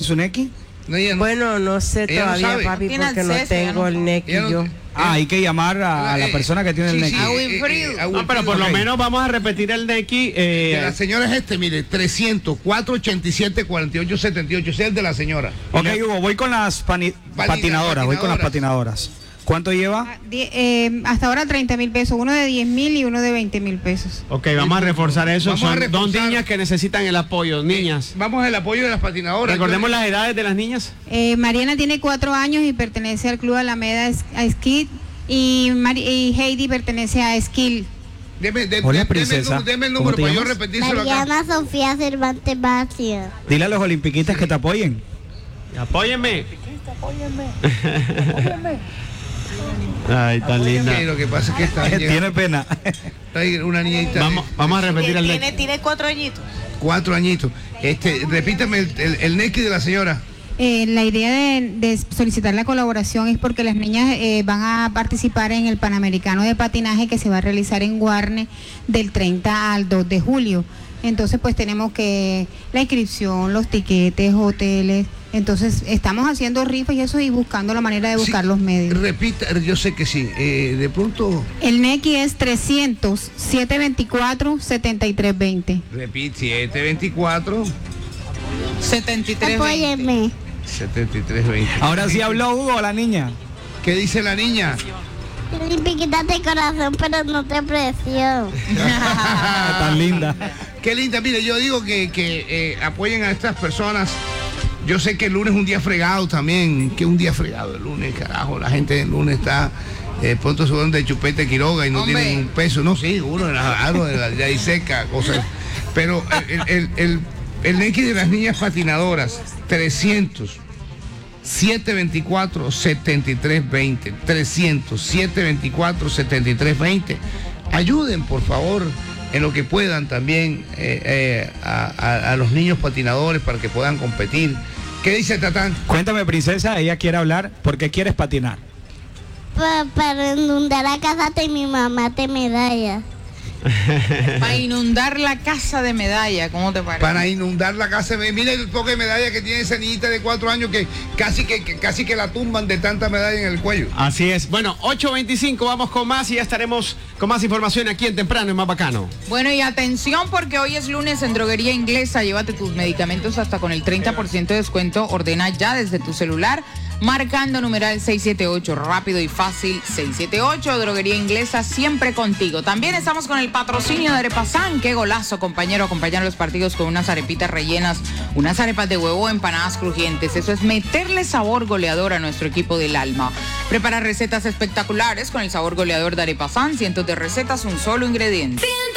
su Neki? Bueno, no sé todavía, no papi, Tiene porque no acceso, tengo el Neki yo. Hay que llamar a la persona que tiene el Neki. No, pero por lo menos vamos a repetir el Neki. De la señora es mire, 300-487-4878, ese es el de la señora. Ok, Hugo, voy con las patinadoras, voy con las patinadoras. ¿Cuánto lleva? Hasta ahora 30.000 pesos, uno de 10.000 y uno de 20.000 pesos. Ok, vamos a reforzar eso. Vamos a Son reforzar. dos niñas que necesitan el apoyo, niñas. Vamos al apoyo de las patinadoras. Recordemos las edades de las niñas. Mariana tiene 4 años y pertenece al Club Alameda a Skid y Heidi pertenece a Skill. Hola, princesa. Deme el ¿Cómo número te para yo llamas? repetírselo acá. Mariana Sofía Cervantes Bacia. Dile a los olimpiquistas que te apoyen. Apóyenme. Ay, tan linda. Lo que pasa es que está Tiene pena. una niñita. Vamos a repetir el Neki. Tiene 4 añitos. 4 añitos. Repítame el Neki de la señora. La idea de solicitar la colaboración es porque las niñas van a participar en el Panamericano de Patinaje que se va a realizar en Guarne del 30 al 2 de julio. Entonces pues tenemos que la inscripción, los tiquetes, hoteles. Entonces estamos haciendo rifas y eso y buscando la manera de buscar los medios. Repita, yo sé que sí. De pronto. El NECI es 300-724-7320. Repite, 724. 73. Apóyeme. 7320. Ahora sí habló Hugo, la niña. ¿Qué dice la niña? Olimpiquita de corazón, pero no te aprecio. Tan linda. Qué linda. Mire, yo digo que apoyen a estas personas. Yo sé que el lunes es un día fregado también, que es un día fregado el lunes, carajo. La gente del lunes está pronto se van de Chupete Quiroga y no tienen un peso. No, sí, uno de ahí seca, cosas. Pero el Neki de las niñas patinadoras, 300-724-7320. 300-724-7320. Ayuden, por favor, en lo que puedan también a los niños patinadores para que puedan competir. ¿Qué dice Tatán? Cuéntame, princesa, ella quiere hablar. ¿Por qué quieres patinar? Para inundar la casa de mi mamá de medalla. Para inundar la casa de medalla, ¿cómo te parece? Para inundar la casa. Mira el poco de medalla que tiene esa niñita de 4 años que casi que la tumban de tanta medalla en el cuello. Así es. Bueno, 8:25, vamos con más y ya estaremos con más información aquí en Temprano, en Más Bacano. Bueno, y atención porque hoy es lunes en Droguería Inglesa. Llévate tus medicamentos hasta con el 30% de descuento. Ordena ya desde tu celular, marcando numeral 678. Rápido y fácil, 678. Droguería Inglesa, siempre contigo. También estamos con el patrocinio de Arepasán. Qué golazo, compañero. Acompañar los partidos con unas arepitas rellenas, unas arepas de huevo, empanadas crujientes. Eso es meterle sabor goleador a nuestro equipo del alma. Prepara recetas espectaculares con el sabor goleador de Arepasán. Cientos de recetas, un solo ingrediente.